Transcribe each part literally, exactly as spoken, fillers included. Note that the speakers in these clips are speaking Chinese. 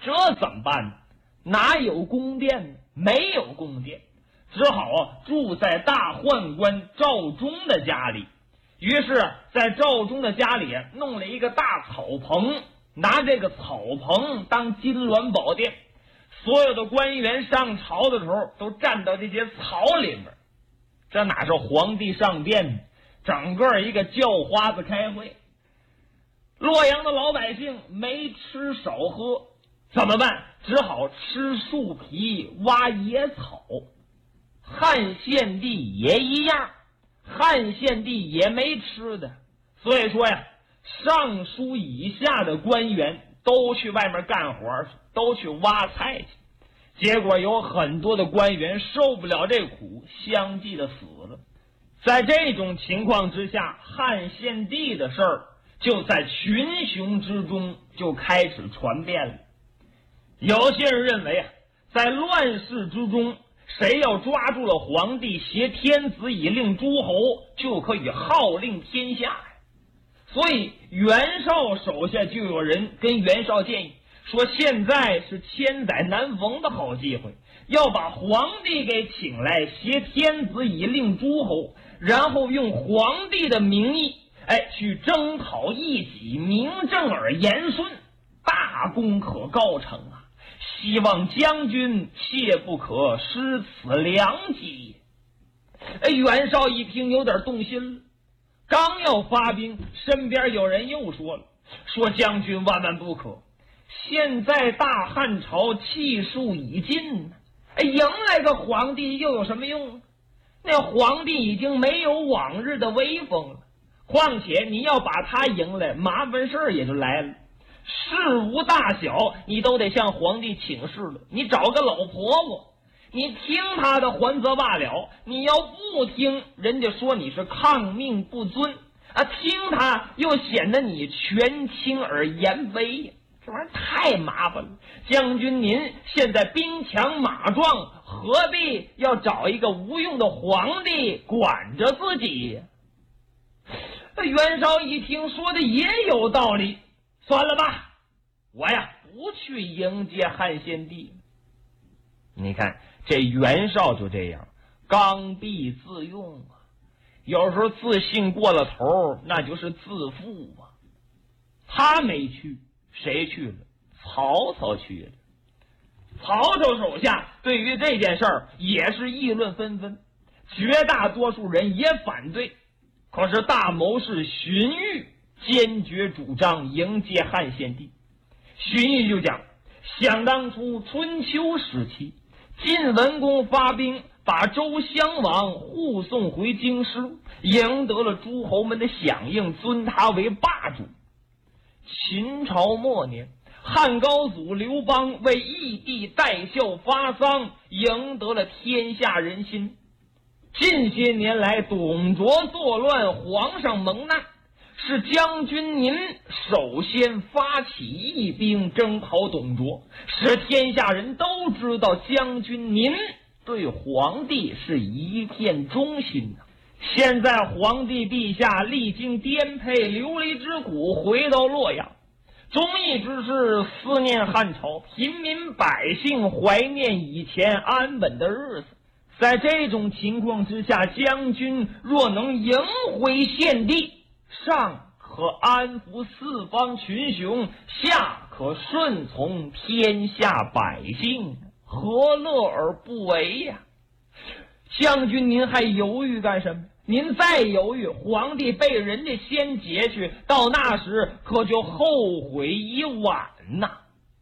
这怎么办呢？哪有宫殿呢？没有宫殿，只好啊住在大宦官赵忠的家里。于是在赵忠的家里弄了一个大草棚，拿这个草棚当金銮宝殿，所有的官员上朝的时候都站到这些草里面。这哪是皇帝上殿，整个一个叫花子开会。洛阳的老百姓没吃少喝，怎么办？只好吃树皮挖野草。汉献帝也一样，汉献帝也没吃的，所以说呀，尚书以下的官员都去外面干活去，都去挖菜去。结果有很多的官员受不了这苦，相继的死了。在这种情况之下，汉献帝的事儿就在群雄之中就开始传遍了。有些人认为啊，在乱世之中，谁要抓住了皇帝，挟天子以令诸侯，就可以号令天下。所以袁绍手下就有人跟袁绍建议说，现在是千载难逢的好机会，要把皇帝给请来，挟天子以令诸侯，然后用皇帝的名义哎，去征讨异己，名正而言顺，大功可告成啊！希望将军切不可失此良机。哎，袁绍一听有点动心了，刚要发兵，身边有人又说了，说将军万万不可，现在大汉朝气数已尽，哎，迎来个皇帝又有什么用？那皇帝已经没有往日的威风了。况且你要把他迎来，麻烦事儿也就来了。事无大小，你都得向皇帝请示了。你找个老婆婆，你听他的还则罢了，你要不听，人家说你是抗命不尊啊，听他又显得你权倾而言卑呀，这玩意儿太麻烦了。将军您现在兵强马壮，何必要找一个无用的皇帝管着自己呀？袁绍一听说的也有道理，算了吧，我呀不去迎接汉献帝。你看这袁绍就这样刚愎自用啊，有时候自信过了头，那就是自负啊。他没去，谁去了？曹操去了。曹操手下对于这件事儿也是议论纷纷，绝大多数人也反对。可是大谋士荀彧坚决主张迎接汉献帝。荀彧就讲，想当初春秋时期，晋文公发兵把周襄王护送回京师，赢得了诸侯们的响应，尊他为霸主。秦朝末年，汉高祖刘邦为义帝戴孝发丧，赢得了天下人心。近些年来，董卓作乱，皇上蒙难，是将军您首先发起义兵征讨董卓，使天下人都知道将军您对皇帝是一片忠心啊。现在皇帝陛下历经颠沛流离之苦，回到洛阳，忠义之士思念汉朝，平民百姓怀念以前安稳的日子。在这种情况之下，将军若能迎回献帝，上可安抚四方群雄，下可顺从天下百姓，何乐而不为呀？将军您还犹豫干什么？您再犹豫，皇帝被人家先劫去，到那时可就后悔已晚呐。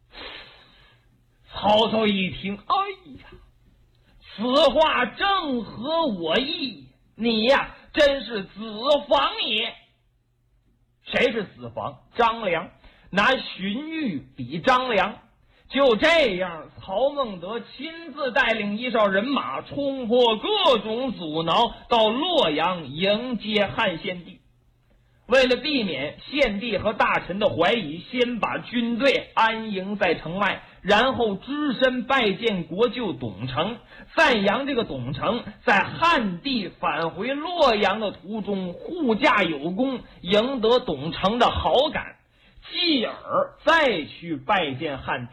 曹操一听，哎呀，此话正合我意，你呀真是子房也。谁是子房？张良，拿荀彧比张良。就这样，曹孟德亲自带领一哨人马，冲破各种阻挠，到洛阳迎接汉献帝。为了避免献帝和大臣的怀疑，先把军队安营在城外，然后只身拜见国舅董承，赞扬这个董承在汉帝返回洛阳的途中护驾有功，赢得董承的好感，继而再去拜见汉帝，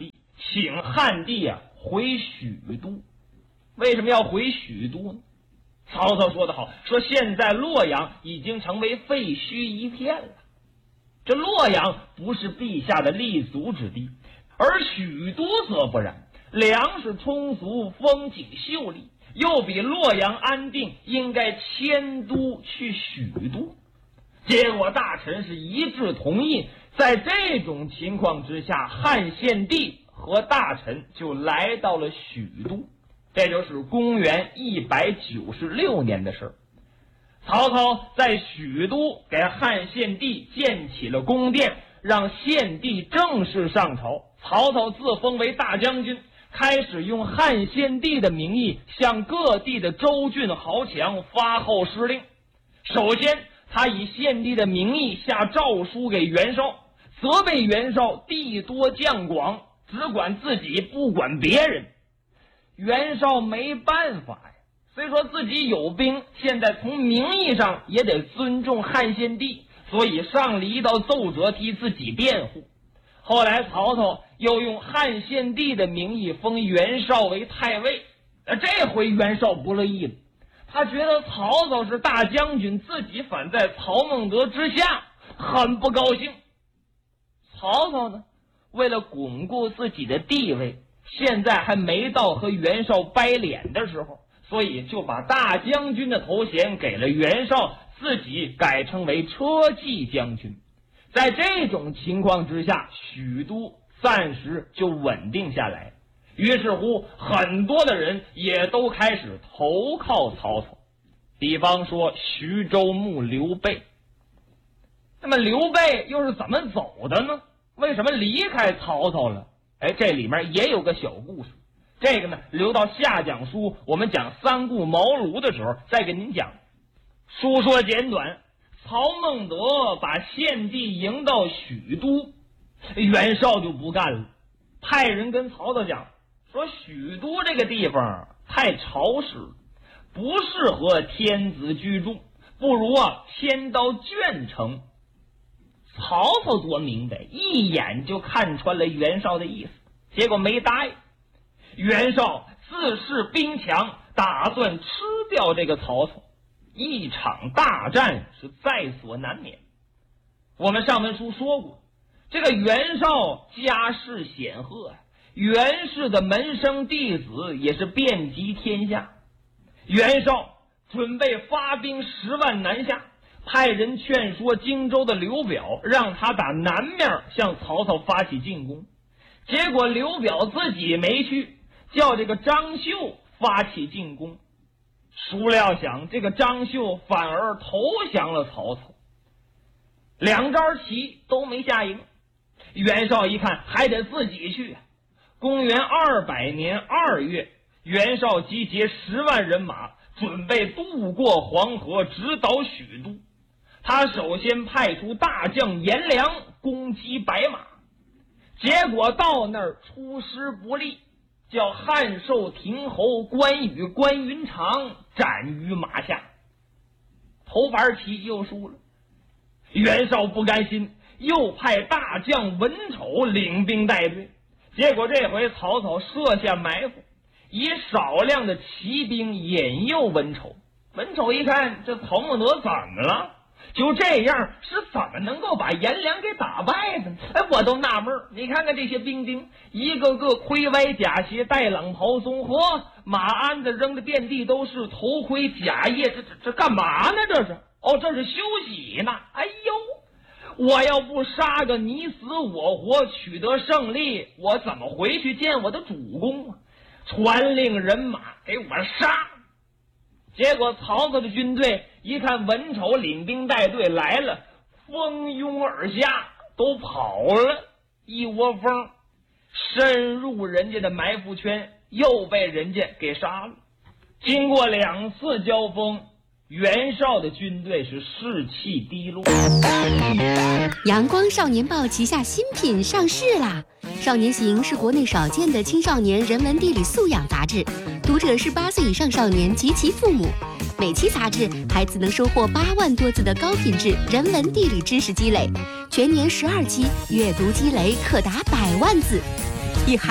请汉帝啊回许都。为什么要回许都呢？曹操说得好，说现在洛阳已经成为废墟一片了。这洛阳不是陛下的立足之地，而许都则不然，粮食充足，风景秀丽，又比洛阳安定，应该迁都去许都。结果大臣是一致同意，在这种情况之下，汉献帝和大臣就来到了许都。这就是公元一百九十六年的事儿。曹操在许都给汉献帝建起了宫殿，让献帝正式上朝。曹操自封为大将军，开始用汉献帝的名义向各地的州郡豪强发号施令。首先，他以献帝的名义下诏书给袁绍，责备袁绍地多将广，只管自己不管别人。袁绍没办法呀，虽说自己有兵，现在从名义上也得尊重汉献帝，所以上了一道奏折替自己辩护。后来曹操又用汉献帝的名义封袁绍为太尉，这回袁绍不乐意了，他觉得曹操是大将军，自己反在曹孟德之下，很不高兴。曹操呢，为了巩固自己的地位，现在还没到和袁绍掰脸的时候，所以就把大将军的头衔给了袁绍，自己改称为车骑将军。在这种情况之下，许都暂时就稳定下来。于是乎，很多的人也都开始投靠曹操。比方说徐州牧刘备。那么刘备又是怎么走的呢？为什么离开曹操了？哎，这里面也有个小故事。这个呢，留到下讲书我们讲三顾茅庐的时候再给您讲。书说简短，曹孟德把献帝迎到许都，袁绍就不干了，派人跟曹操讲说，许都这个地方太潮湿，不适合天子居住，不如啊迁到鄄城。曹操多明白，一眼就看穿了袁绍的意思，结果没答应。袁绍自恃兵强，打算吃掉这个曹操，一场大战是在所难免。我们上文书说过，这个袁绍家世显赫，袁氏的门生弟子也是遍及天下。袁绍准备发兵十万南下，派人劝说荆州的刘表，让他打南面向曹操发起进攻。结果刘表自己没去，叫这个张绣发起进攻。孰料想这个张绣反而投降了曹操，两招棋都没下赢。袁绍一看还得自己去。公元二百年二月，袁绍集结十万人马，准备渡过黄河，直捣许都。他首先派出大将颜良攻击白马，结果到那儿出师不利，叫汉寿亭侯关羽、关云长斩于马下。头盘棋又输了，袁绍不甘心，又派大将文丑领兵带队。结果这回曹操设下埋伏，以少量的骑兵引诱文丑。文丑一看这曹孟德怎么了，就这样是怎么能够把颜良给打败的呢？哎，我都纳闷，你看看这些兵丁，一个个盔歪甲斜，带朗袍松，嚯，马鞍子扔的遍地都是，头盔甲叶，这这这干嘛呢？这是哦，这是休息呢。哎呦，我要不杀个你死我活，取得胜利，我怎么回去见我的主公啊？传令人马给我杀！结果曹操的军队一看文丑领兵带队来了，蜂拥而下，都跑了，一窝蜂深入人家的埋伏圈，又被人家给杀了。经过两次交锋，袁绍的军队是士气低落。 阳光少年报旗下新品上市啦！少年行是国内少见的青少年人文地理素养杂志，读者是八岁以上少年及其父母。每期杂志，孩子能收获八万多字的高品质人文地理知识积累，全年十二期，阅读积累可达百万字。以